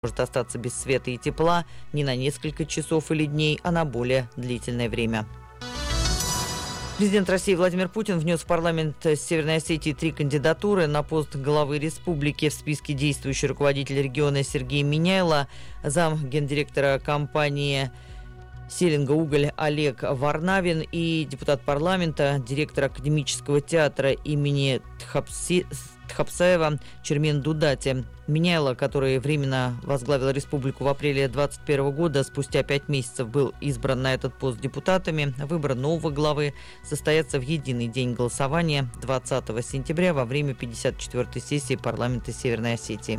может остаться без света и тепла не на несколько часов или дней, а на более длительное время. Президент России Владимир Путин внес в парламент Северной Осетии 3 кандидатуры на пост главы республики. В списке действующий руководитель региона Сергей Миняйло, зам гендиректора компании «Селингоуголь» Олег Варнавин и депутат парламента, директор академического театра имени Тхапсаева Чермен Дудати. Миняйло, который временно возглавил республику в апреле 2021 года, спустя 5 месяцев был избран на этот пост депутатами. Выбор нового главы состоится в единый день голосования 20 сентября во время 54-й сессии парламента Северной Осетии.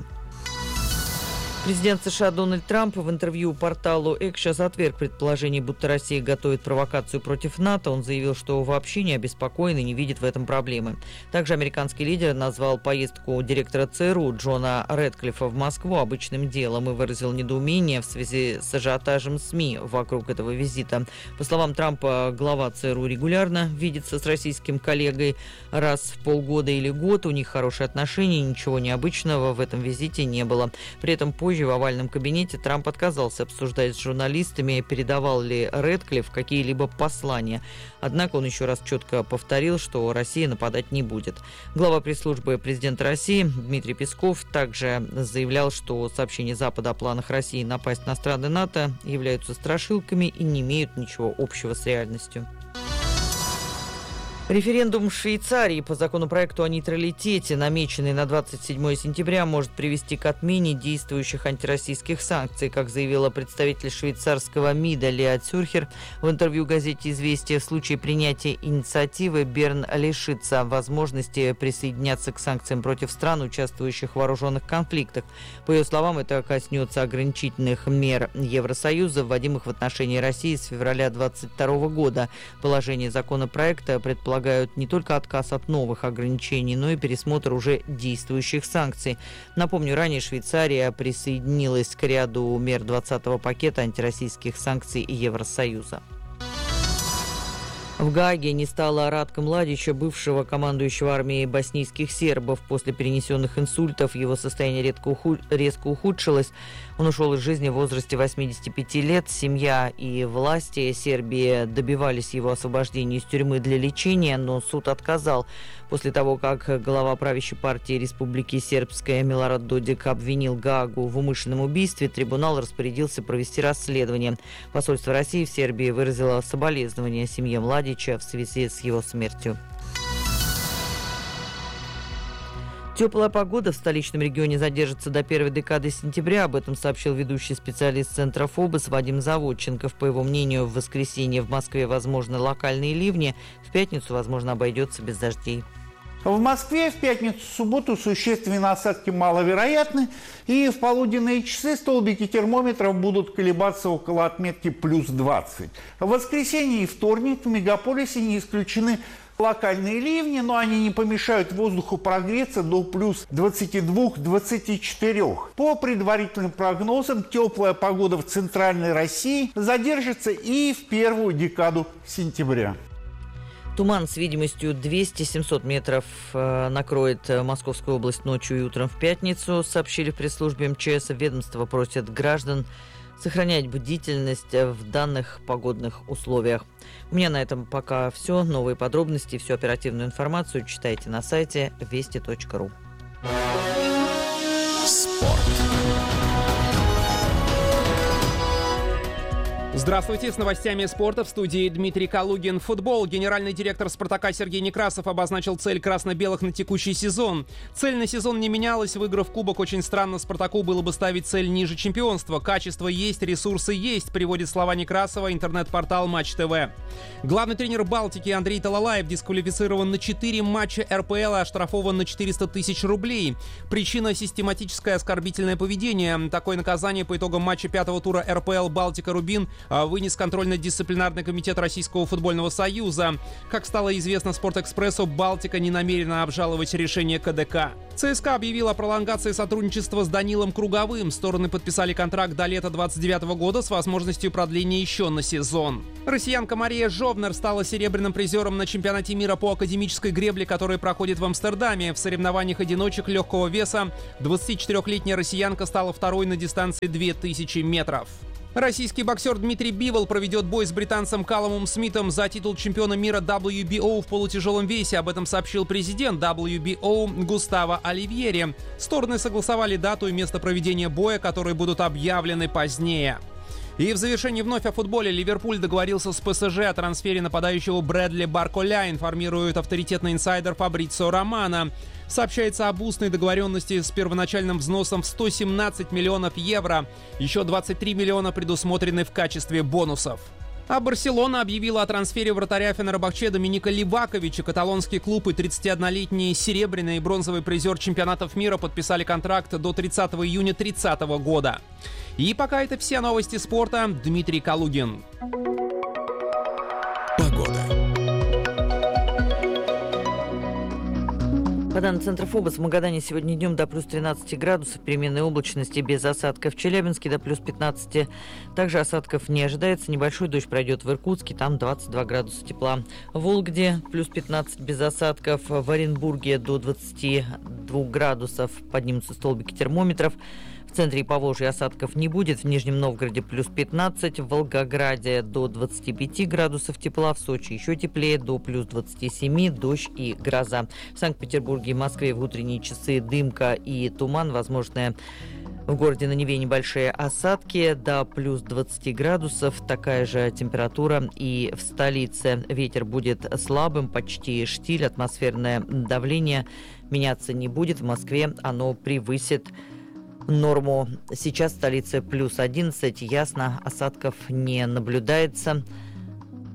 Президент США Дональд Трамп в интервью порталу Axios отверг предположение, будто Россия готовит провокацию против НАТО. Он заявил, что вообще не обеспокоен и не видит в этом проблемы. Также американский лидер назвал поездку директора ЦРУ Джона Рэдклиффа в Москву обычным делом и выразил недоумение в связи с ажиотажем СМИ вокруг этого визита. По словам Трампа, глава ЦРУ регулярно видится с российским коллегой раз в полгода или год. У них хорошие отношения, ничего необычного в этом визите не было. При этом позже в овальном кабинете Трамп отказался обсуждать с журналистами, передавал ли Рэдклифф какие-либо послания. Однако он еще раз четко повторил, что Россия нападать не будет. Глава пресс-службы президента России Дмитрий Песков также заявлял, что сообщения Запада о планах России напасть на страны НАТО являются страшилками и не имеют ничего общего с реальностью. Референдум в Швейцарии по законопроекту о нейтралитете, намеченный на 27 сентября, может привести к отмене действующих антироссийских санкций, как заявила представитель швейцарского МИДа Леа Цюрхер в интервью газете «Известия». В случае принятия инициативы Берн лишится возможности присоединяться к санкциям против стран, участвующих в вооруженных конфликтах. По ее словам, это коснется ограничительных мер Евросоюза, вводимых в отношении России с февраля 2022 года. Положение законопроекта предполагают не только отказ от новых ограничений, но и пересмотр уже действующих санкций. Напомню, ранее Швейцария присоединилась к ряду мер 20-го пакета антироссийских санкций Евросоюза. В Гааге не стало Радка Младича, бывшего командующего армией боснийских сербов. После перенесенных инсультов его состояние резко ухудшилось. Он ушел из жизни в возрасте 85 лет. Семья и власти Сербии добивались его освобождения из тюрьмы для лечения, но суд отказал. После того, как глава правящей партии Республики Сербская Милорад Додик обвинил Гаагу в умышленном убийстве, трибунал распорядился провести расследование. Посольство России в Сербии выразило соболезнования семье Младича в связи с его смертью. Теплая погода в столичном регионе задержится до первой декады сентября. Об этом сообщил ведущий специалист Центра ФОБОС Вадим Заводченков. По его мнению, в воскресенье в Москве возможны локальные ливни. В пятницу, возможно, обойдется без дождей. В Москве в пятницу-субботу существенные осадки маловероятны, и в полуденные часы столбики термометров будут колебаться около отметки плюс 20. В воскресенье и вторник в мегаполисе не исключены локальные ливни, но они не помешают воздуху прогреться до плюс 22-24. По предварительным прогнозам, теплая погода в центральной России задержится и в первую декаду сентября. Туман с видимостью 200-700 метров накроет Московскую область ночью и утром в пятницу, сообщили в пресс-службе МЧС. Ведомство просит граждан сохранять бдительность в данных погодных условиях. У меня на этом пока все. Новые подробности, всю оперативную информацию читайте на сайте вести.ру. Спорт. Здравствуйте, с новостями спорта в студии Дмитрий Калугин. Футбол. Генеральный директор «Спартака» Сергей Некрасов обозначил цель красно-белых на текущий сезон. Цель на сезон не менялась. Выиграв кубок, очень странно «Спартаку» было бы ставить цель ниже чемпионства. Качество есть, ресурсы есть, приводит слова Некрасова интернет-портал Матч ТВ. Главный тренер «Балтики» Андрей Талалаев дисквалифицирован на 4 матча РПЛ и оштрафован на 400 тысяч рублей. Причина – систематическое оскорбительное поведение. Такое наказание по итогам матча 5-го тура РПЛ «Балтика-Рубин» вынес контрольно-дисциплинарный комитет Российского футбольного союза. Как стало известно Спортэкспрессу, Балтика не намерена обжаловать решение КДК. ЦСКА объявил о пролонгации сотрудничества с Данилом Круговым. Стороны подписали контракт до лета 2029 года с возможностью продления еще на сезон. Россиянка Мария Жовнер стала серебряным призером на чемпионате мира по академической гребле, который проходит в Амстердаме. В соревнованиях одиночек легкого веса 24-летняя россиянка стала второй на дистанции 2000 метров. Российский боксер Дмитрий Бивол проведет бой с британцем Каллумом Смитом за титул чемпиона мира WBO в полутяжелом весе. Об этом сообщил президент WBO Густаво Оливьери. Стороны согласовали дату и место проведения боя, которые будут объявлены позднее. И в завершении вновь о футболе. Ливерпуль договорился с ПСЖ о трансфере нападающего Брэдли Барколя, информирует авторитетный инсайдер Фабрицио Романо. Сообщается об устной договоренности с первоначальным взносом в 117 миллионов евро. Еще 23 миллиона предусмотрены в качестве бонусов. А Барселона объявила о трансфере вратаря Фенербахче Доминика Ливаковича. Каталонский клуб и 31-летний серебряный и бронзовый призер чемпионатов мира подписали контракт до 30 июня 2030 года. И пока это все новости спорта. Дмитрий Калугин. Погода. По данным Центра ФОБОС, в Магадане сегодня днем до плюс 13 градусов, переменной облачности без осадков. В Челябинске до плюс 15. Также осадков не ожидается. Небольшой дождь пройдет в Иркутске, там 22 градуса тепла. В Вологде плюс 15 без осадков. В Оренбурге до 22 градусов поднимутся столбики термометров. В центре и Поволжья осадков не будет. В Нижнем Новгороде плюс 15, в Волгограде до 25 градусов тепла, в Сочи еще теплее, до плюс 27, дождь и гроза. В Санкт-Петербурге и Москве в утренние часы дымка и туман, возможные в городе на Неве небольшие осадки, до плюс 20 градусов, такая же температура и в столице. Ветер будет слабым, почти штиль, атмосферное давление меняться не будет. В Москве оно превысит норму. Сейчас в столице плюс 11, ясно, осадков не наблюдается.